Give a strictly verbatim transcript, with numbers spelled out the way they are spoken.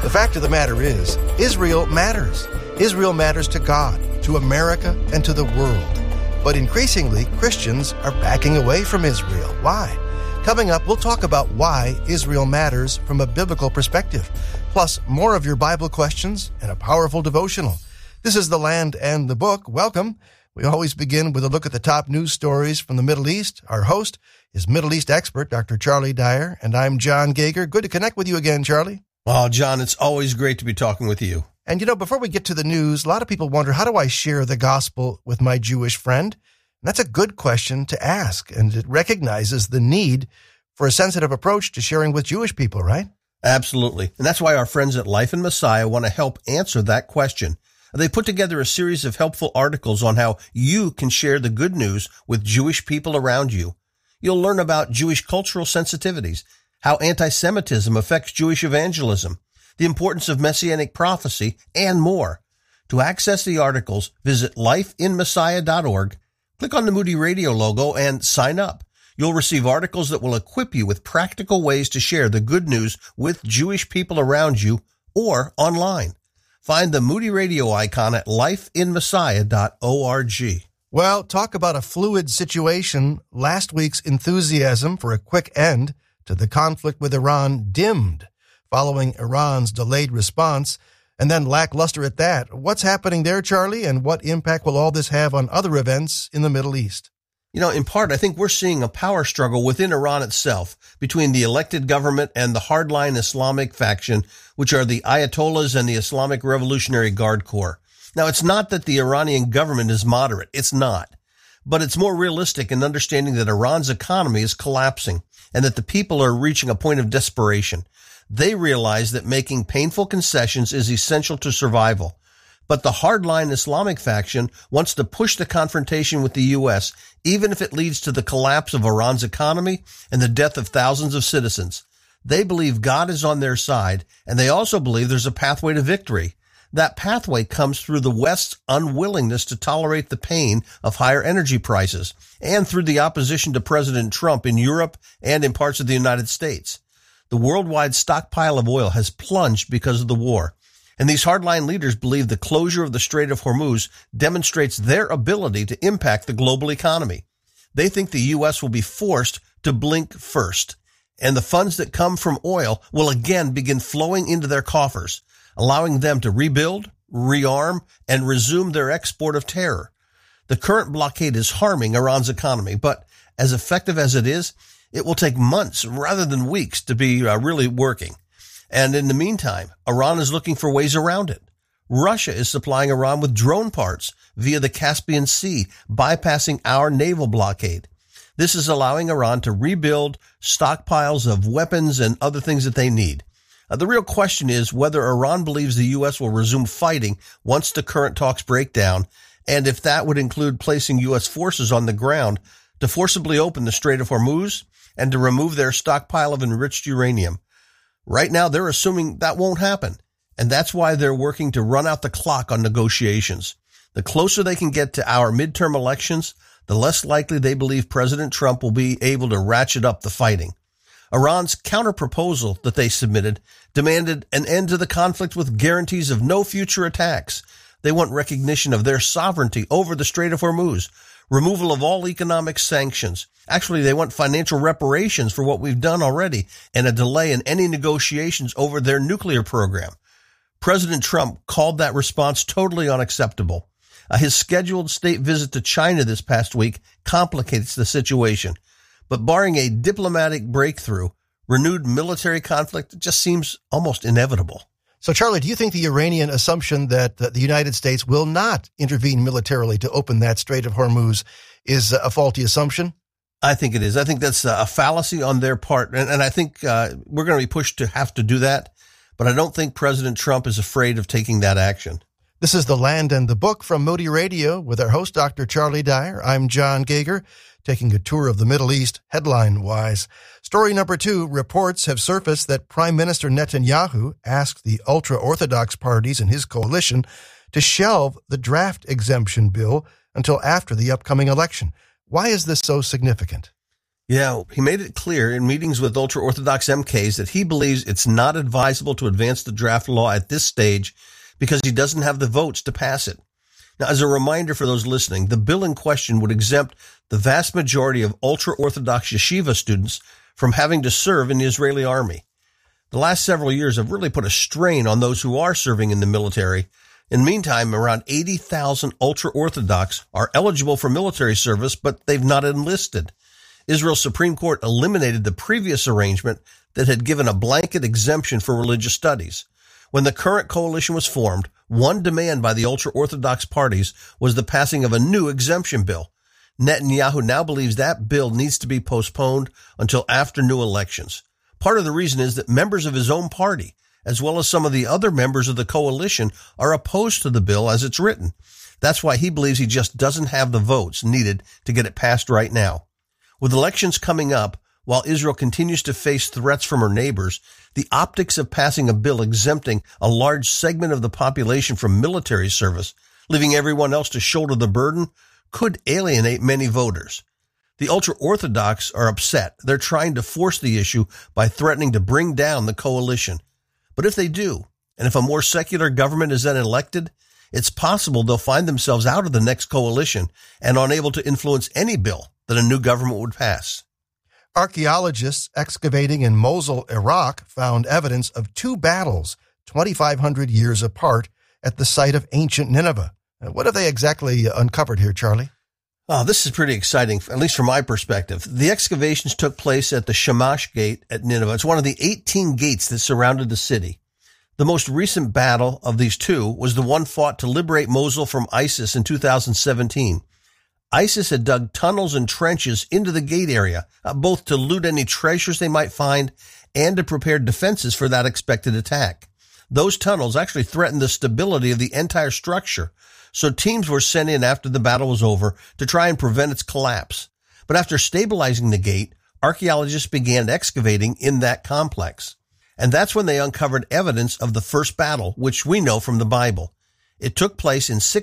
The fact of the matter is, Israel matters. Israel matters to God, to America, and to the world. But increasingly, Christians are backing away from Israel. Why? Coming up, we'll talk about why Israel matters from a biblical perspective, plus more of your Bible questions and a powerful devotional. This is The Land and the Book. Welcome. We always begin with a look at the top news stories from the Middle East. Our host is Middle East expert, Doctor Charlie Dyer, and I'm John Gager. Good to connect with you again, Charlie. Oh, John, it's always great to be talking with you. And, you know, before we get to the news, a lot of people wonder, how do I share the gospel with my Jewish friend? And that's a good question to ask, and it recognizes the need for a sensitive approach to sharing with Jewish people, right? Absolutely. And that's why our friends at Life in Messiah want to help answer that question. They put together a series of helpful articles on how you can share the good news with Jewish people around you. You'll learn about Jewish cultural sensitivities, how anti-Semitism affects Jewish evangelism, the importance of messianic prophecy, and more. To access the articles, visit life in messiah dot org, click on the Moody Radio logo, and sign up. You'll receive articles that will equip you with practical ways to share the good news with Jewish people around you or online. Find the Moody Radio icon at life in messiah dot org. Well, talk about a fluid situation. Last week's enthusiasm for a quick end to the conflict with Iran dimmed following Iran's delayed response, and then lackluster at that. What's happening there, Charlie, and what impact will all this have on other events in the Middle East? You know, in part, I think we're seeing a power struggle within Iran itself between the elected government and the hardline Islamic faction, which are the Ayatollahs and the Islamic Revolutionary Guard Corps. Now, it's not that the Iranian government is moderate. It's not. But it's more realistic in understanding that Iran's economy is collapsing and that the people are reaching a point of desperation. They realize that making painful concessions is essential to survival. But the hardline Islamic faction wants to push the confrontation with the U S, even if it leads to the collapse of Iran's economy and the death of thousands of citizens. They believe God is on their side, and they also believe there's a pathway to victory. That pathway comes through the West's unwillingness to tolerate the pain of higher energy prices, and through the opposition to President Trump in Europe and in parts of the United States. The worldwide stockpile of oil has plunged because of the war. And these hardline leaders believe the closure of the Strait of Hormuz demonstrates their ability to impact the global economy. They think the U S will be forced to blink first, and the funds that come from oil will again begin flowing into their coffers, allowing them to rebuild, rearm, and resume their export of terror. The current blockade is harming Iran's economy, but as effective as it is, it will take months rather than weeks to be uh, really working. And in the meantime, Iran is looking for ways around it. Russia is supplying Iran with drone parts via the Caspian Sea, bypassing our naval blockade. This is allowing Iran to rebuild stockpiles of weapons and other things that they need. Uh, the real question is whether Iran believes the U S will resume fighting once the current talks break down, and if that would include placing U S forces on the ground to forcibly open the Strait of Hormuz and to remove their stockpile of enriched uranium. Right now, they're assuming that won't happen, and that's why they're working to run out the clock on negotiations. The closer they can get to our midterm elections, the less likely they believe President Trump will be able to ratchet up the fighting. Iran's counterproposal that they submitted demanded an end to the conflict with guarantees of no future attacks. They want recognition of their sovereignty over the Strait of Hormuz, removal of all economic sanctions. Actually, they want financial reparations for what we've done already, and a delay in any negotiations over their nuclear program. President Trump called that response totally unacceptable. Uh, his scheduled state visit to China this past week complicates the situation. But barring a diplomatic breakthrough, renewed military conflict just seems almost inevitable. So, Charlie, do you think the Iranian assumption that uh, the United States will not intervene militarily to open that Strait of Hormuz is uh, a faulty assumption? I think it is. I think that's a fallacy on their part, and, and I think uh, we're going to be pushed to have to do that, but I don't think President Trump is afraid of taking that action. This is The Land and the Book from Moody Radio with our host, Doctor Charlie Dyer. I'm John Gager, taking a tour of the Middle East, headline-wise. Story number two, reports have surfaced that Prime Minister Netanyahu asked the ultra-Orthodox parties in his coalition to shelve the draft exemption bill until after the upcoming election. Why is this so significant? Yeah, he made it clear in meetings with ultra-Orthodox M Ks that he believes it's not advisable to advance the draft law at this stage because he doesn't have the votes to pass it. Now, as a reminder for those listening, the bill in question would exempt the vast majority of ultra-Orthodox yeshiva students from having to serve in the Israeli army. The last several years have really put a strain on those who are serving in the military. In the meantime, around eighty thousand ultra-Orthodox are eligible for military service, but they've not enlisted. Israel's Supreme Court eliminated the previous arrangement that had given a blanket exemption for religious studies. When the current coalition was formed, one demand by the ultra-Orthodox parties was the passing of a new exemption bill. Netanyahu now believes that bill needs to be postponed until after new elections. Part of the reason is that members of his own party, as well as some of the other members of the coalition, are opposed to the bill as it's written. That's why he believes he just doesn't have the votes needed to get it passed right now. With elections coming up, while Israel continues to face threats from her neighbors, the optics of passing a bill exempting a large segment of the population from military service, leaving everyone else to shoulder the burden, could alienate many voters. The ultra-Orthodox are upset. They're trying to force the issue by threatening to bring down the coalition. But if they do, and if a more secular government is then elected, it's possible they'll find themselves out of the next coalition and unable to influence any bill that a new government would pass. Archaeologists excavating in Mosul, Iraq, found evidence of two battles twenty-five hundred years apart at the site of ancient Nineveh. What have they exactly uncovered here, Charlie? Oh, this is pretty exciting, at least from my perspective. The excavations took place at the Shamash Gate at Nineveh. It's one of the eighteen gates that surrounded the city. The most recent battle of these two was the one fought to liberate Mosul from ISIS in two thousand seventeen. ISIS had dug tunnels and trenches into the gate area, uh, both to loot any treasures they might find and to prepare defenses for that expected attack. Those tunnels actually threatened the stability of the entire structure, so teams were sent in after the battle was over to try and prevent its collapse. But after stabilizing the gate, archaeologists began excavating in that complex. And that's when they uncovered evidence of the first battle, which we know from the Bible. It took place in six